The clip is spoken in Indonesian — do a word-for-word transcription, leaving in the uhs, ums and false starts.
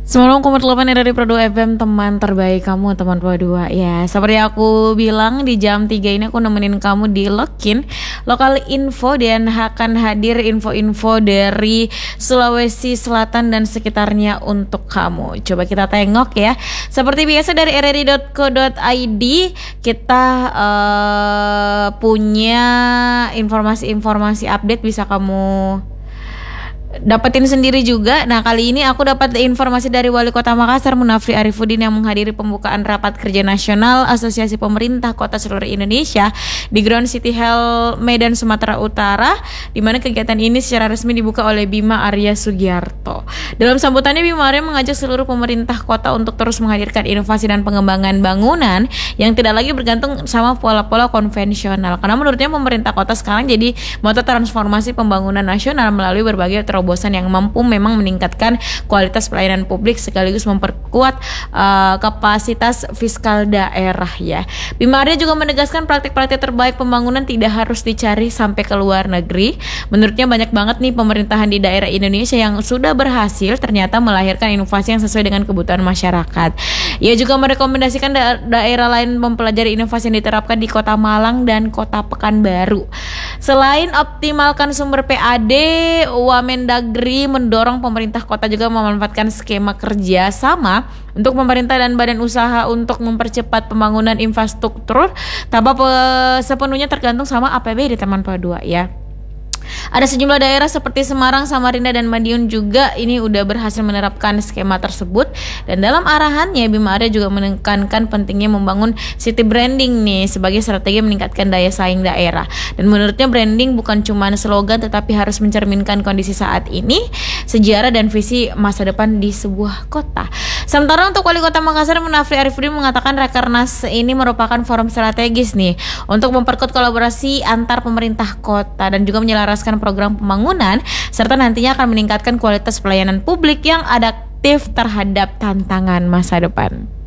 sembilan puluh koma delapan dari Pro dua F M, teman terbaik kamu, teman Pro dua. Ya, seperti aku bilang di jam tiga ini aku nemenin kamu di Lokin Lokal Info, dan akan hadir info-info dari Sulawesi Selatan dan sekitarnya untuk kamu. Coba kita tengok ya. Seperti biasa dari r r i dot co dot i d kita uh, punya informasi-informasi update bisa kamu dapetin sendiri juga. Nah, kali ini aku dapat informasi dari Wali Kota Makassar, Munafri Arifuddin, yang menghadiri pembukaan rapat kerja nasional Asosiasi Pemerintah Kota Seluruh Indonesia di Ground City Hall Medan, Sumatera Utara, di mana kegiatan ini secara resmi dibuka oleh Bima Arya Sugiarto. Dalam sambutannya, Bima Arya mengajak seluruh pemerintah kota untuk terus menghadirkan inovasi dan pengembangan bangunan yang tidak lagi bergantung sama pola-pola konvensional. Karena menurutnya pemerintah kota sekarang jadi motor transformasi pembangunan nasional melalui berbagai terobosan yang mampu memang meningkatkan kualitas pelayanan publik sekaligus memperkuat uh, kapasitas fiskal daerah ya. Bima Arya juga menegaskan praktik-praktik terbaik pembangunan tidak harus dicari sampai ke luar negeri. Menurutnya banyak banget nih pemerintahan di daerah Indonesia yang sudah berhasil ternyata melahirkan inovasi yang sesuai dengan kebutuhan masyarakat. Ia juga merekomendasikan da- daerah lain mempelajari inovasi yang diterapkan di Kota Malang dan Kota Pekanbaru. Selain optimalkan sumber P A D, Wamendagri mendorong pemerintah kota juga memanfaatkan skema kerja sama untuk pemerintah dan badan usaha untuk mempercepat pembangunan infrastruktur tanpa pe- sepenuhnya tergantung sama A P B D, teman P dua ya. Ada sejumlah daerah seperti Semarang, Samarinda, dan Madiun juga ini udah berhasil menerapkan skema tersebut. Dan dalam arahannya, Bima Arya juga menekankan pentingnya membangun city branding nih sebagai strategi meningkatkan daya saing daerah. Dan menurutnya branding bukan cuma slogan tetapi harus mencerminkan kondisi saat ini, sejarah dan visi masa depan di sebuah kota. Sementara untuk Wali Kota Makassar, Munafri Arifuddin mengatakan Rakernas ini merupakan forum strategis nih untuk memperkuat kolaborasi antar pemerintah kota dan juga menyelaraskan program pembangunan serta nantinya akan meningkatkan kualitas pelayanan publik yang adaptif terhadap tantangan masa depan.